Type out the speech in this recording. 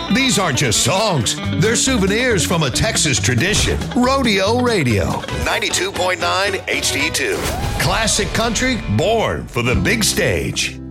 These aren't just songs, they're souvenirs from a Texas tradition. Rodeo Radio, 92.9 HD2. Classic country born for the big stage.